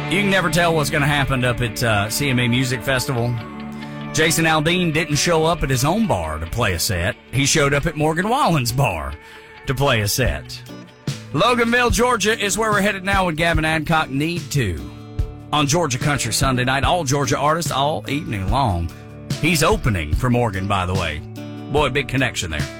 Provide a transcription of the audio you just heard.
You can never tell what's going to happen up at CMA Music Festival. Jason Aldean didn't show up at his own bar to play a set. He showed up at Morgan Wallen's bar to play a set. Loganville, Georgia is where we're headed now with Gavin Adcock. Need To on Georgia Country Sunday night. All Georgia artists all evening long. He's opening for Morgan, by the way. Boy, big connection there.